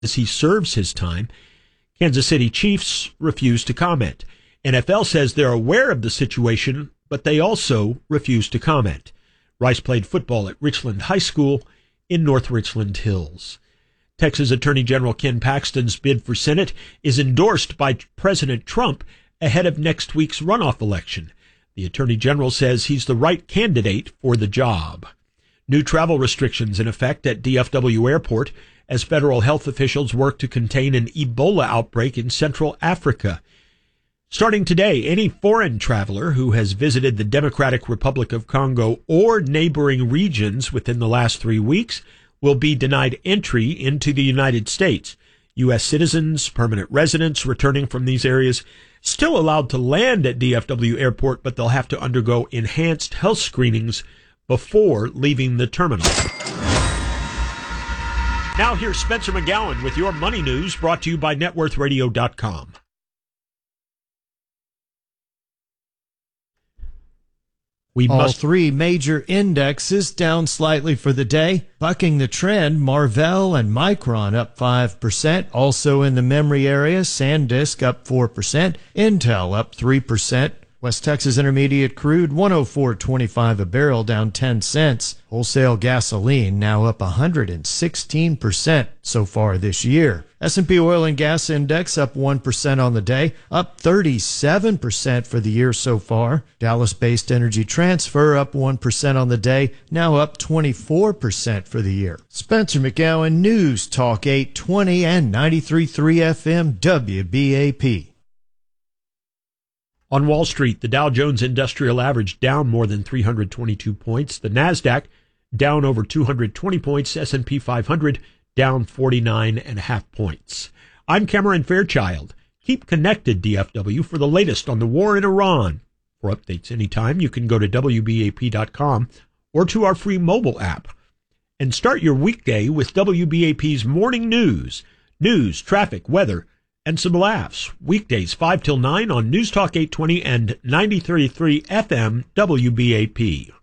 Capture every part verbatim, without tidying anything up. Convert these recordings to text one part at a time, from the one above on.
as he serves his time. Kansas City Chiefs refuse to comment. N F L says they're aware of the situation, but they also refuse to comment. Rice played football at Richland High School in North Richland Hills. Texas Attorney General Ken Paxton's bid for Senate is endorsed by President Trump ahead of next week's runoff election. The Attorney General says he's the right candidate for the job. New travel restrictions in effect at D F W Airport as federal health officials work to contain an Ebola outbreak in Central Africa. Starting today, any foreign traveler who has visited the Democratic Republic of Congo or neighboring regions within the last three weeks will be denied entry into the United States. U S citizens, permanent residents returning from these areas, still allowed to land at D F W Airport, but they'll have to undergo enhanced health screenings before leaving the terminal. Now here's Spencer McGowan with your money news, brought to you by net worth radio dot com. We All must... three major indexes down slightly for the day. Bucking the trend, Marvell and Micron up five percent. Also in the memory area, SanDisk up four percent. Intel up three percent. West Texas Intermediate crude, one oh four twenty-five a barrel, down ten cents. Wholesale gasoline now up one hundred sixteen percent so far this year. S and P Oil and Gas Index up one percent on the day, up thirty-seven percent for the year so far. Dallas-based Energy Transfer up one percent on the day, now up twenty-four percent for the year. Spencer McGowan, News Talk eight twenty and ninety-three point three F M W B A P. On Wall Street, the Dow Jones Industrial Average down more than three hundred twenty-two points. The NASDAQ down over two hundred twenty points. S and P five hundred down forty-nine and a half points. I'm Cameron Fairchild. Keep connected, D F W, for the latest on the war in Iran. For updates anytime, you can go to W B A P dot com or to our free mobile app. And start your weekday with W B A P's morning news. News, traffic, weather, and some laughs. Weekdays five till nine on News Talk eight twenty and ninety-three point three F M W B A P.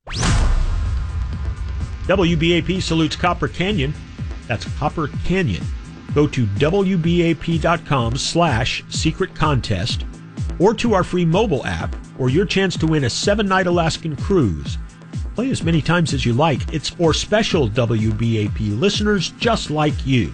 W B A P salutes Copper Canyon. That's Copper Canyon. Go to W B A P dot com slash secret contest or to our free mobile app for your chance to win a seven-night Alaskan cruise. Play as many times as you like. It's for special W B A P listeners just like you.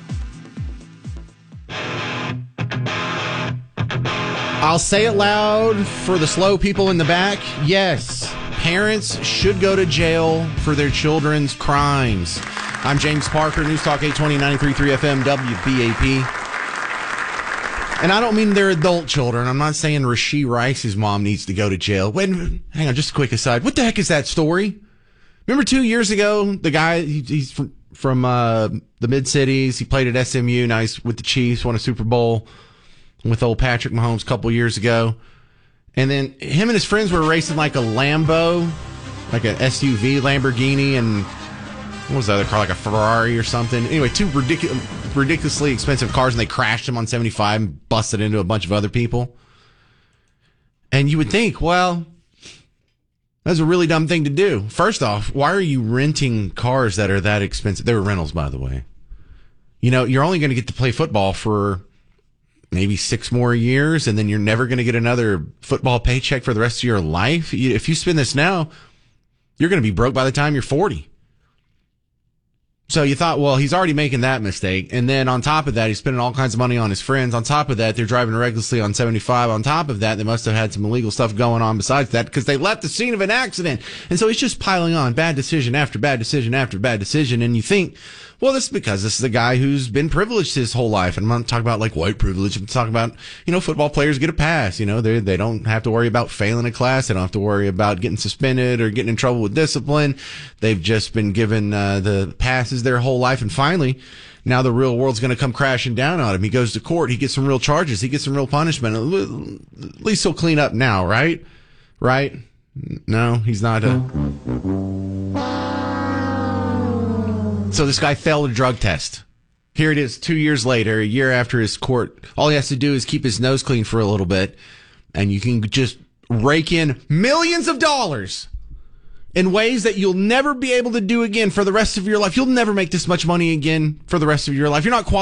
I'll say it loud for the slow people in the back. Yes, parents should go to jail for their children's crimes. I'm James Parker, News Talk eight twenty, ninety-three point three F M, W B A P. And I don't mean they're adult children. I'm not saying Rasheed Rice's mom needs to go to jail. Wait, hang on, just a quick aside. What the heck is that story? Remember two years ago, the guy, he, he's from, from uh, the Mid-Cities. He played at S M U. Now he's with the Chiefs, won a Super Bowl with old Patrick Mahomes a couple years ago. And then him and his friends were racing like a Lambo, like an S U V Lamborghini, and what was the other car, like a Ferrari or something? Anyway, two ridiculous, ridiculously expensive cars, and they crashed them on seventy-five and busted into a bunch of other people. And you would think, well, that's a really dumb thing to do. First off, why are you renting cars that are that expensive? They were rentals, by the way. You know, you're only going to get to play football for maybe six more years, and then you're never going to get another football paycheck for the rest of your life. If you spend this now, you're going to be broke by the time you're forty. So you thought, well, he's already making that mistake. And then on top of that, he's spending all kinds of money on his friends. On top of that, they're driving recklessly on seventy-five. On top of that, they must have had some illegal stuff going on besides that because they left the scene of an accident. And so he's just piling on bad decision after bad decision after bad decision. And you think, well, this is because this is a guy who's been privileged his whole life. And I'm not talking about like white privilege. I'm talking about, you know, football players get a pass. You know, they they don't have to worry about failing a class. They don't have to worry about getting suspended or getting in trouble with discipline. They've just been given uh, the passes their whole life. And finally, now the real world's going to come crashing down on him. He goes to court. He gets some real charges. He gets some real punishment. At least he'll clean up now, right? Right? No, he's not a... So this guy failed a drug test. Here it is two years later, a year after his court. All he has to do is keep his nose clean for a little bit, and you can just rake in millions of dollars in ways that you'll never be able to do again for the rest of your life. You'll never make this much money again for the rest of your life. You're not qualified